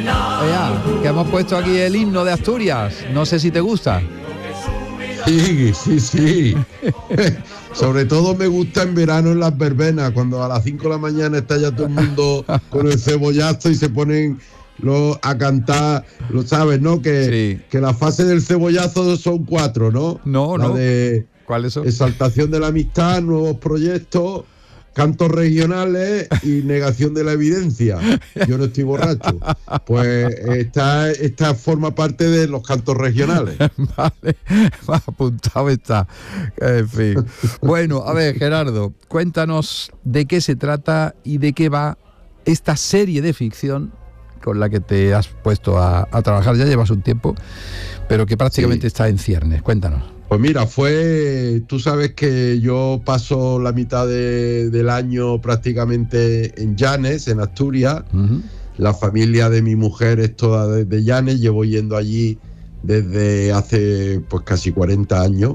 Oiga, que hemos puesto aquí el himno de Asturias. No sé si te gusta. Sí. Sobre todo me gusta en verano en las verbenas, cuando a las 5 de la mañana está ya todo el mundo con el cebollazo y se ponen a cantar, lo sabes, ¿no? Que la fase del cebollazo son 4, ¿no? La de ¿cuáles son? exaltación de la amistad, nuevos proyectos, cantos regionales y negación de la evidencia. Yo no estoy borracho. Pues esta forma parte de los cantos regionales. Vale, apuntado está. En fin. Bueno, a ver, Gerardo, cuéntanos de qué se trata y de qué va esta serie de ficción con la que te has puesto a trabajar. Ya llevas un tiempo, pero que prácticamente está en ciernes. Cuéntanos. Pues mira, tú sabes que yo paso la mitad del año prácticamente en Llanes, en Asturias. Uh-huh. La familia de mi mujer es toda de Llanes, llevo yendo allí desde hace pues casi 40 años.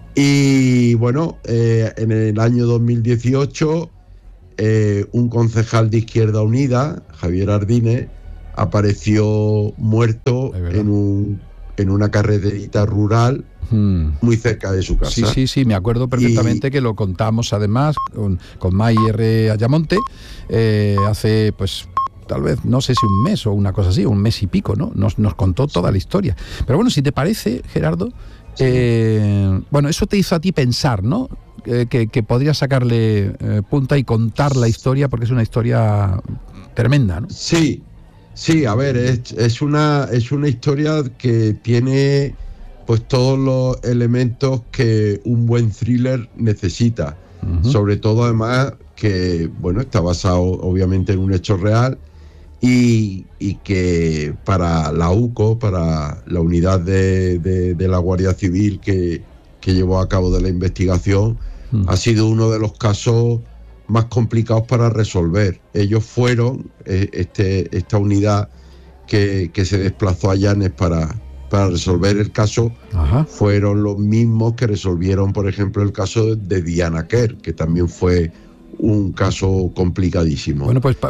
Y bueno, en el año 2018, un concejal de Izquierda Unida, Javier Ardínez, apareció muerto en una carreterita rural muy cerca de su casa. Sí, me acuerdo perfectamente que lo contamos además con Mayer Ayamonte hace pues tal vez, no sé si un mes o una cosa así, un mes y pico, ¿no? Nos contó toda la historia. Pero bueno, si te parece, Gerardo, bueno, eso te hizo a ti pensar, ¿no? Que podrías sacarle punta y contar la historia, porque es una historia tremenda, ¿no? Sí, a ver, es una historia que tiene pues todos los elementos que un buen thriller necesita. Uh-huh. Sobre todo además que, bueno, está basado obviamente en un hecho real y que para la UCO, para la unidad de la Guardia Civil que llevó a cabo de la investigación, ha sido uno de los casos más complicados para resolver. Ellos fueron, esta unidad que se desplazó a Llanes para resolver el caso, ajá, fueron los mismos que resolvieron, por ejemplo, el caso de Diana Kerr, que también fue un caso complicadísimo. Bueno, pues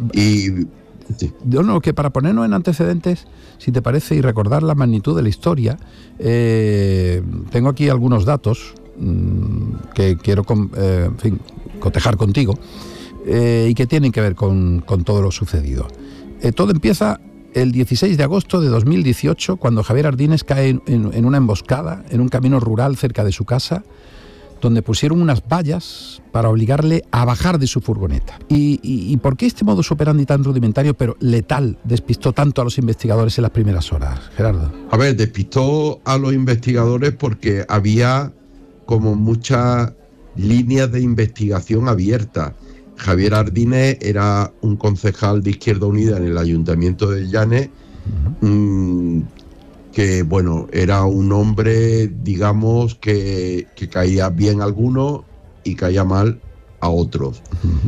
que para ponernos en antecedentes, si te parece, y recordar la magnitud de la historia, tengo aquí algunos datos que quiero cotejar contigo y que tienen que ver con todo lo sucedido. Todo empieza el 16 de agosto de 2018, cuando Javier Ardínez cae en una emboscada, en un camino rural cerca de su casa, donde pusieron unas vallas para obligarle a bajar de su furgoneta. ¿Y por qué este modus operandi tan rudimentario pero letal despistó tanto a los investigadores en las primeras horas, Gerardo? A ver, despistó a los investigadores porque había como muchas líneas de investigación abiertas. Javier Ardínez era un concejal de Izquierda Unida en el Ayuntamiento de Llanes, que bueno, era un hombre, digamos, que caía bien a algunos y caía mal a otros.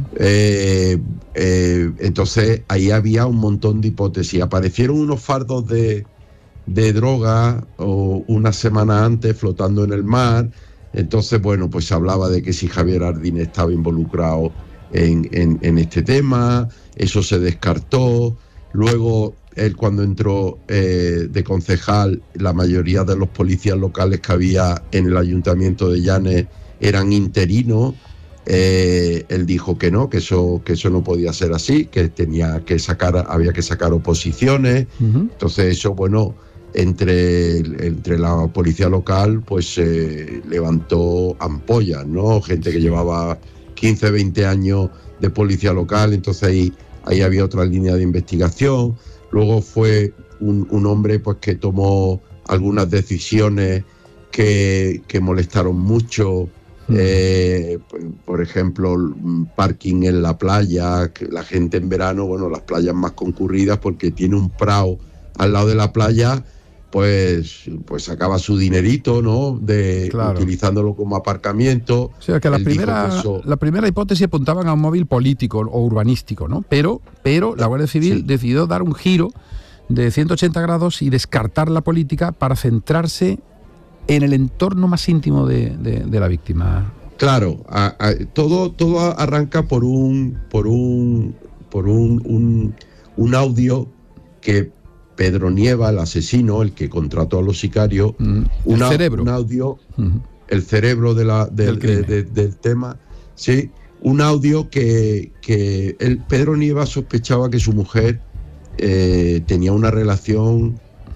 Entonces ahí había un montón de hipótesis. Aparecieron unos fardos de droga una semana antes flotando en el mar. Entonces, bueno, pues se hablaba de que si Javier Ardínez estaba involucrado en este tema, eso se descartó. Luego, él cuando entró de concejal, la mayoría de los policías locales que había en el Ayuntamiento de Llanes eran interinos. Él dijo que no, que eso no podía ser así, que había que sacar oposiciones. Uh-huh. Entonces eso, bueno, entre la policía local pues levantó ampollas, ¿no? Gente que llevaba 15, 20 años de policía local, entonces ahí había otra línea de investigación. Luego fue un hombre pues que tomó algunas decisiones que molestaron mucho, por ejemplo, parking en la playa, que la gente en verano, bueno, las playas más concurridas porque tiene un prado al lado de la playa, pues sacaba su dinerito, ¿no? Claro. Utilizándolo como aparcamiento. O sea, que la primera hipótesis apuntaban a un móvil político o urbanístico, ¿no? Pero la Guardia Civil decidió dar un giro de 180 grados y descartar la política para centrarse en el entorno más íntimo de la víctima. Claro, todo arranca por un audio que Pedro Nieva, el asesino, el que contrató a los sicarios, el cerebro. un audio, el cerebro del tema, sí, un audio que Pedro Nieva sospechaba que su mujer tenía una relación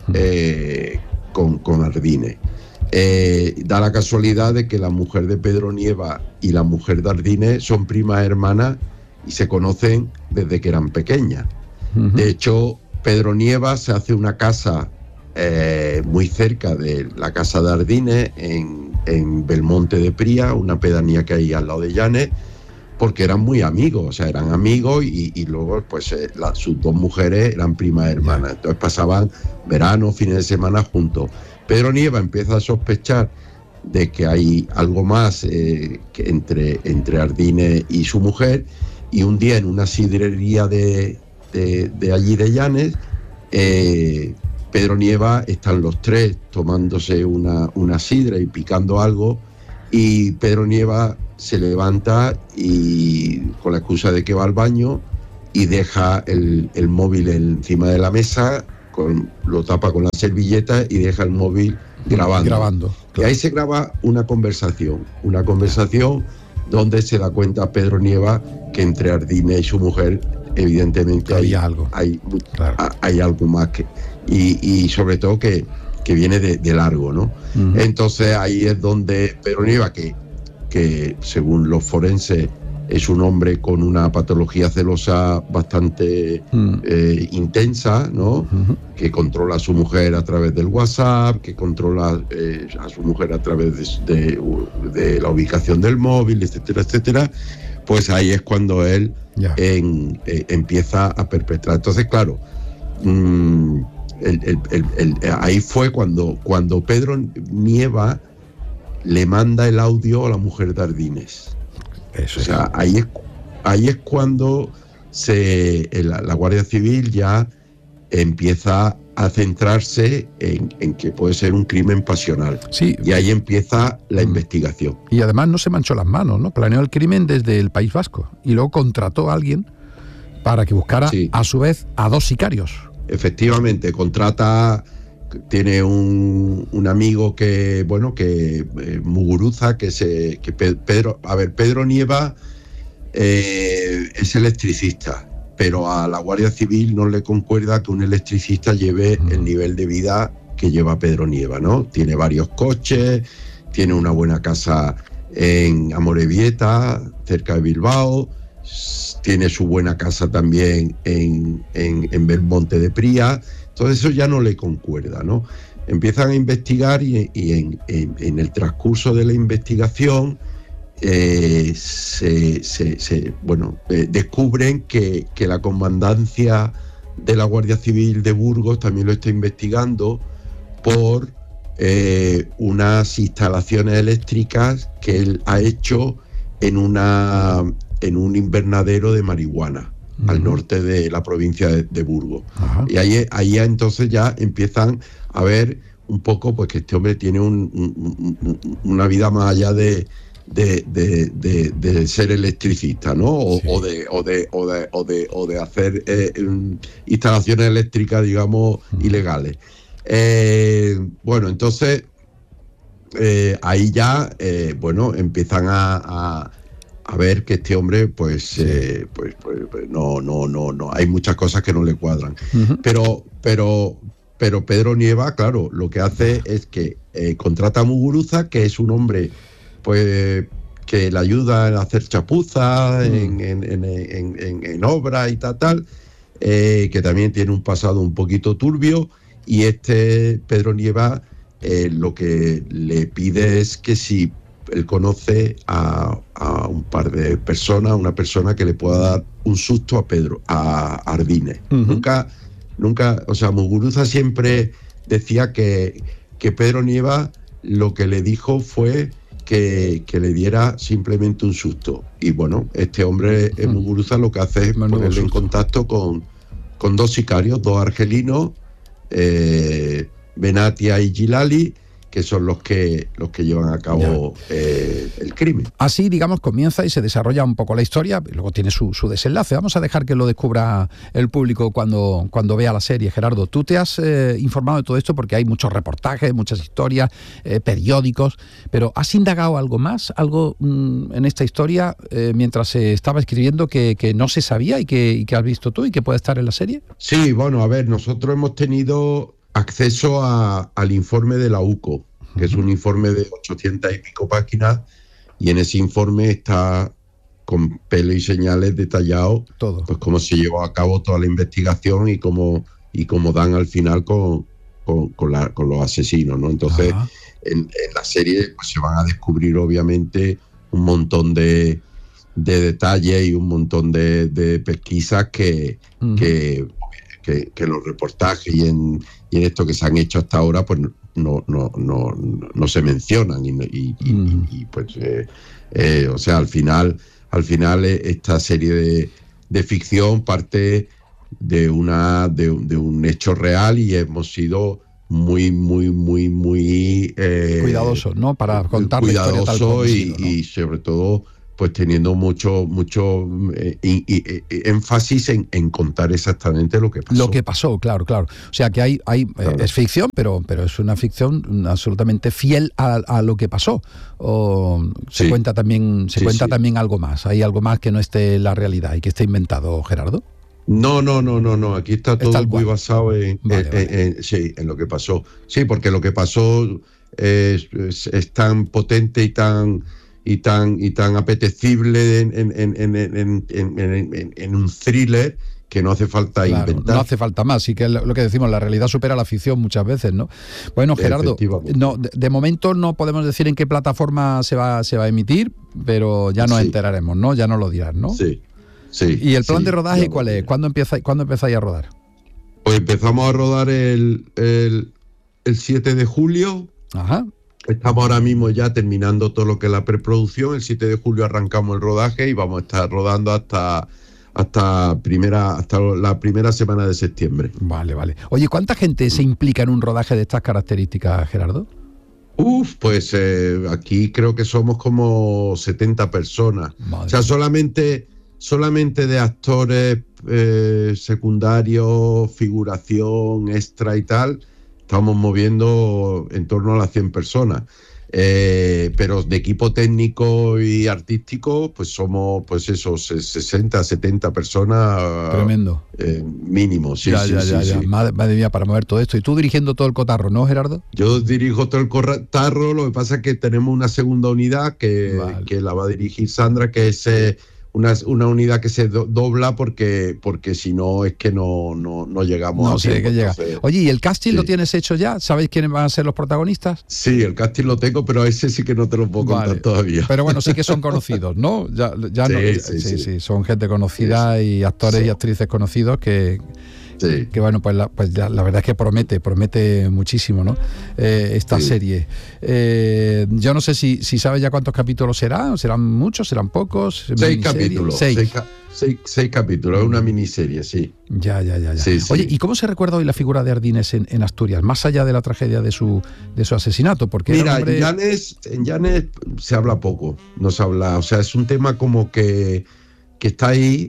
con Ardines. Da la casualidad de que la mujer de Pedro Nieva y la mujer de Ardines son primas hermanas y se conocen desde que eran pequeñas. De hecho, Pedro Nieva se hace una casa muy cerca de la casa de Ardines, en Belmonte de Pría, una pedanía que hay al lado de Llanes, porque eran muy amigos, o sea, eran amigos y luego pues sus dos mujeres eran primas hermanas, entonces pasaban verano, fines de semana juntos. Pedro Nieva empieza a sospechar de que hay algo más que entre Ardines y su mujer, y un día en una sidrería de allí de Llanes, Pedro Nieva, están los tres tomándose una sidra y picando algo, y Pedro Nieva se levanta y con la excusa de que va al baño y deja el móvil encima de la mesa, lo tapa con la servilleta y deja el móvil grabando. Y ahí se graba una conversación donde se da cuenta Pedro Nieva que entre Ardines y su mujer evidentemente hay algo más y sobre todo que viene de largo, ¿no? Entonces ahí es donde Pedro Nieva, que según los forenses es un hombre con una patología celosa bastante intensa, ¿no? Que controla a su mujer a través del WhatsApp, que controla a su mujer a través de la ubicación del móvil, etcétera, etcétera. Pues ahí es cuando él empieza a perpetrar. Entonces, claro, ahí fue cuando Pedro Nieva le manda el audio a la mujer de Ardines. Eso, o sea, ahí es cuando la Guardia Civil ya empieza a centrarse en que puede ser un crimen pasional. Sí. Y ahí empieza la investigación. Y además no se manchó las manos, ¿no? Planeó el crimen desde el País Vasco y luego contrató a alguien para que buscara a su vez a dos sicarios. Efectivamente, tiene un amigo que Muguruza, Pedro Nieva es electricista, pero a la Guardia Civil no le concuerda que un electricista lleve el nivel de vida que lleva Pedro Nieva, ¿no? Tiene varios coches, tiene una buena casa en Amorebieta, cerca de Bilbao, tiene su buena casa también en Belmonte de Pría. Todo eso ya no le concuerda, ¿no? Empiezan a investigar y en el transcurso de la investigación descubren que la comandancia de la Guardia Civil de Burgos también lo está investigando por unas instalaciones eléctricas que él ha hecho en un invernadero de marihuana al norte de la provincia de Burgos. Y ahí entonces ya empiezan a ver un poco pues que este hombre tiene una vida más allá de ser electricista, ¿no? O de hacer instalaciones eléctricas, digamos, ilegales. Bueno, entonces ahí ya empiezan a ver que este hombre pues no hay muchas cosas que no le cuadran. Pero Pedro Nieva, claro, lo que hace es que contrata a Muguruza, que es un hombre pues que le ayuda a hacer chapuzas en obras y tal, que también tiene un pasado un poquito turbio, y Pedro Nieva lo que le pide es que si él conoce a un par de personas, una persona que le pueda dar un susto a Ardines. Nunca, o sea, Muguruza siempre decía que Pedro Nieva lo que le dijo fue que le diera simplemente un susto. Y bueno, este hombre, Muguruza, lo que hace es ponerle en contacto con dos sicarios, dos argelinos, Benatia y Gilali, que son los que llevan a cabo el crimen. Así, digamos, comienza y se desarrolla un poco la historia, y luego tiene su desenlace. Vamos a dejar que lo descubra el público cuando vea la serie. Gerardo, tú te has informado de todo esto porque hay muchos reportajes, muchas historias, periódicos, pero ¿has indagado algo más, algo en esta historia mientras se estaba escribiendo que no se sabía y que has visto tú y que puede estar en la serie? Sí, bueno, a ver, nosotros hemos tenido acceso al informe de la UCO, que es un informe de 800 y pico páginas, y en ese informe está con pelo y señales detallado todo, pues cómo se llevó a cabo toda la investigación y cómo dan al final con los asesinos, ¿no? Entonces, en la serie pues, se van a descubrir obviamente un montón de detalles y un montón de pesquisas que los reportajes y en esto que se han hecho hasta ahora pues no se mencionan o sea, al final esta serie de ficción parte de un hecho real y hemos sido muy cuidadosos, ¿no? Para contar la historia tal como ha sido, ¿no? Y sobre todo pues teniendo mucho énfasis en contar exactamente lo que pasó. Lo que pasó, claro. O sea que claro. Es ficción, pero es una ficción absolutamente fiel a lo que pasó. O se cuenta también algo más. Hay algo más que no esté en la realidad y que esté inventado, Gerardo. No. Aquí está todo muy basado en lo que pasó. Sí, porque lo que pasó es tan potente y tan apetecible en un thriller que no hace falta inventar. No hace falta más, y que lo que decimos, la realidad supera la ficción muchas veces, ¿no? Bueno, Gerardo, de momento no podemos decir en qué plataforma se va a emitir, pero ya nos enteraremos, ¿no? Ya nos lo dirás, ¿no? Sí. ¿Y el plan de rodaje cuál es? ¿Cuándo empezáis a rodar? Pues empezamos a rodar el 7 de julio. Ajá. Estamos ahora mismo ya terminando todo lo que es la preproducción. El 7 de julio arrancamos el rodaje y vamos a estar rodando hasta la primera semana de septiembre. Vale. Oye, ¿cuánta gente se implica en un rodaje de estas características, Gerardo? Pues aquí creo que somos como 70 personas. Madre. O sea, solamente de actores secundarios, figuración, extra y tal, estamos moviendo en torno a las 100 personas. Pero de equipo técnico y artístico, pues somos, pues eso, 60, 70 personas. Tremendo. Mínimo, sí. Madre mía, para mover todo esto. Y tú dirigiendo todo el cotarro, ¿no, Gerardo? Yo dirijo todo el cotarro, lo que pasa es que tenemos una segunda unidad que la va a dirigir Sandra, que es una unidad que se dobla porque si no es que no llegamos a tiempo. Entonces, oye, ¿y el casting lo tienes hecho ya? ¿Sabéis quiénes van a ser los protagonistas? Sí, el casting lo tengo, pero ese sí que no te lo puedo contar todavía. Pero bueno, sí que son conocidos, ¿no? Sí, son gente conocida y actores y actrices conocidos que bueno, pues la verdad es que promete muchísimo, ¿no? Esta serie. Yo no sé si sabes ya cuántos capítulos serán muchos, serán pocos. 6 capítulos. 6 capítulos, es una miniserie, sí. Ya. Oye, ¿y cómo se recuerda hoy la figura de Ardínez en Asturias, más allá de la tragedia de su asesinato? Porque mira, en Llanes se habla poco, no se habla, o sea, es un tema como que está ahí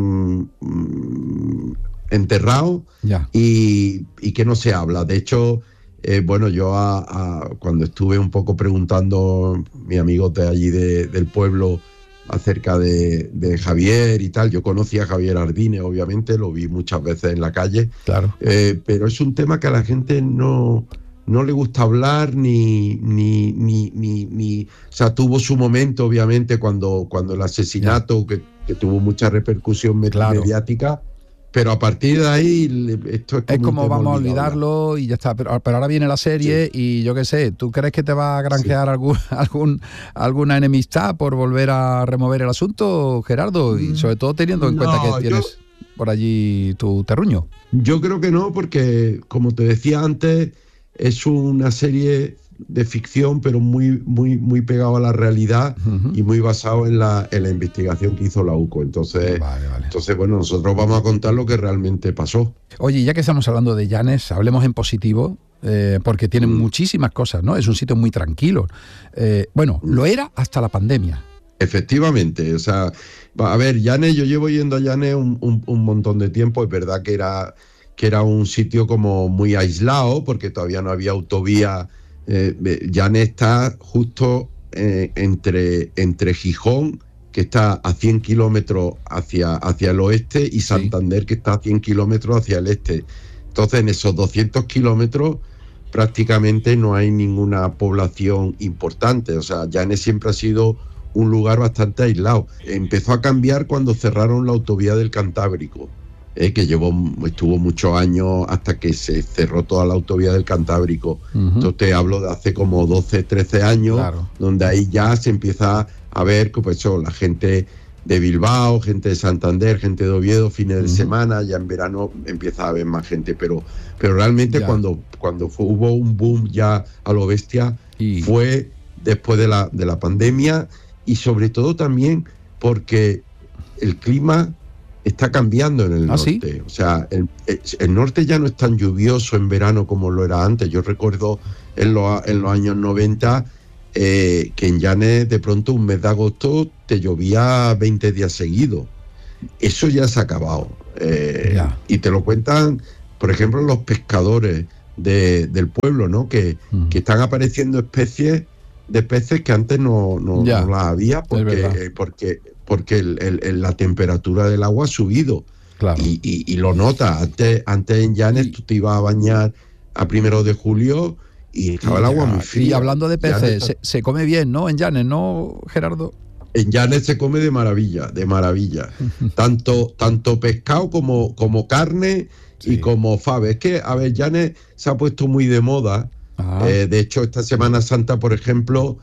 enterrado y que no se habla. De hecho, bueno, yo cuando estuve un poco preguntando mis amigos de allí del pueblo acerca de Javier y tal, yo conocí a Javier Ardínez, obviamente, lo vi muchas veces en la calle, claro. Pero es un tema que a la gente no le gusta hablar ni o sea, tuvo su momento, obviamente, cuando el asesinato que tuvo mucha repercusión mediática. Pero a partir de ahí, esto es como vamos a olvidarlo y ya está. Pero ahora viene la serie y yo qué sé, ¿tú crees que te va a granjear alguna enemistad por volver a remover el asunto, Gerardo? Y sobre todo teniendo en cuenta que tienes por allí tu terruño. Yo creo que no, porque como te decía antes, es una serie de ficción, pero muy pegado a la realidad y muy basado en la investigación que hizo la UCO. Entonces, bueno, nosotros vamos a contar lo que realmente pasó. Oye, ya que estamos hablando de Llanes, hablemos en positivo. porque tiene muchísimas cosas, ¿no? Es un sitio muy tranquilo. Bueno, lo era hasta la pandemia. Efectivamente, o sea, a ver, Llanes, yo llevo yendo a Llanes un montón de tiempo. Es verdad que era un sitio como muy aislado, porque todavía no había autovía. Llanes está justo entre Gijón, que está a 100 kilómetros hacia el oeste, y Santander, que está a 100 kilómetros hacia el este. Entonces, en esos 200 kilómetros prácticamente no hay ninguna población importante. O sea, Llanes siempre ha sido un lugar bastante aislado. Empezó a cambiar cuando cerraron la autovía del Cantábrico, que estuvo muchos años hasta que se cerró toda la autovía del Cantábrico. Entonces te hablo de hace como 12, 13 años, claro, donde ahí ya se empieza a ver que pues, la gente de Bilbao, gente de Santander, gente de Oviedo, fines de semana, ya en verano empieza a haber más gente, pero realmente cuando hubo un boom ya a lo bestia, fue después de la pandemia, y sobre todo también porque el clima está cambiando en el norte. ¿Sí? O sea, el norte ya no es tan lluvioso en verano como lo era antes. Yo recuerdo en los años 90 que en Llanes de pronto un mes de agosto te llovía 20 días seguidos. Eso ya se ha acabado. Y te lo cuentan, por ejemplo, los pescadores del pueblo, ¿no? Que están apareciendo especies de peces que antes no las había, porque la temperatura del agua ha subido. Claro. Y lo notas. Antes en Llanes tú te ibas a bañar a 1 de julio y estaba el agua muy fría. Y hablando de peces, se come bien, ¿no? En Llanes, ¿no, Gerardo? En Llanes se come de maravilla, de maravilla. tanto pescado como carne, y como fave. Es que, a ver, Llanes se ha puesto muy de moda. De hecho, esta Semana Santa, por ejemplo,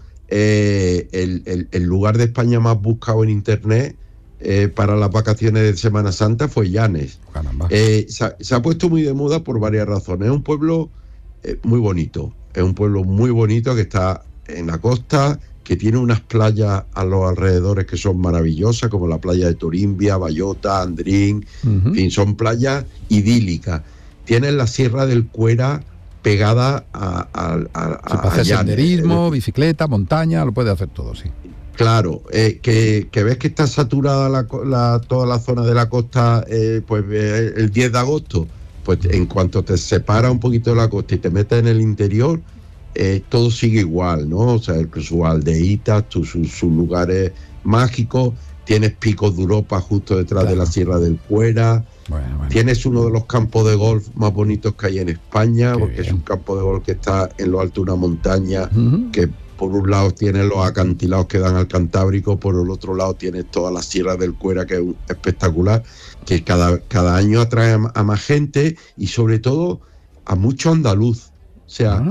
el lugar de España más buscado en internet para las vacaciones de Semana Santa fue Llanes. Se ha puesto muy de moda por varias razones. Es un pueblo muy bonito. Es un pueblo muy bonito que está en la costa, que tiene unas playas a los alrededores que son maravillosas, como la playa de Torimbia, Bayota, Andrín. En fin, son playas idílicas. Tienen la Sierra del Cuera pegada para hacer senderismo, bicicleta, montaña, lo puede hacer todo, sí. Claro, que ves que está saturada toda la zona de la costa, pues el 10 de agosto, pues en cuanto te separa un poquito de la costa y te metes en el interior, todo sigue igual, ¿no? O sea, sus aldeitas, sus lugares mágicos. Tienes Picos de Europa justo detrás de la Sierra del Cuera. Bueno. Tienes uno de los campos de golf más bonitos que hay en España, porque es un campo de golf que está en lo alto de una montaña, que por un lado tiene los acantilados que dan al Cantábrico, por el otro lado tienes toda la Sierra del Cuera, que es espectacular, que cada año atrae a más gente, y sobre todo a mucho andaluz. O sea,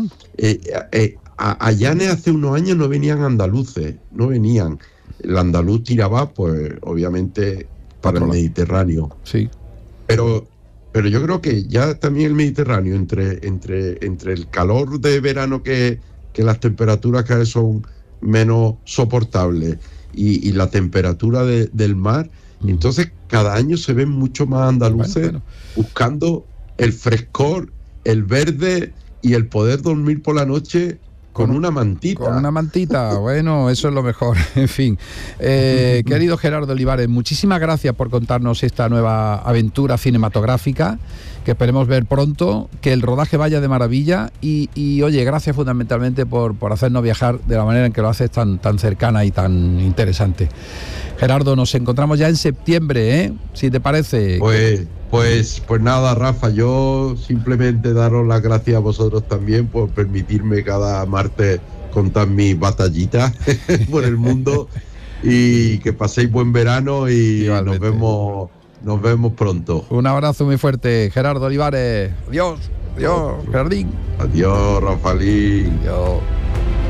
a Llanes hace unos años no venían andaluces, no venían. El andaluz tiraba, pues, obviamente, para el Mediterráneo. Sí. Pero yo creo que ya también el Mediterráneo, entre el calor de verano, que las temperaturas cada vez son menos soportables, y la temperatura del mar, entonces cada año se ven mucho más andaluces buscando el frescor, el verde y el poder dormir por la noche con una mantita. Con una mantita, bueno, eso es lo mejor. En fin, querido Gerardo Olivares, muchísimas gracias por contarnos esta nueva aventura cinematográfica, que esperemos ver pronto, que el rodaje vaya de maravilla, y oye, gracias fundamentalmente por hacernos viajar de la manera en que lo haces, tan cercana y tan interesante. Gerardo, nos encontramos ya en septiembre, si te parece. Pues nada, Rafa, yo simplemente daros las gracias a vosotros también por permitirme cada martes contar mis batallitas por el mundo, y que paséis buen verano, y nos vemos pronto. Un abrazo muy fuerte, Gerardo Olivares. Adiós, Gerardín. Adiós, Rafaelín. Adiós.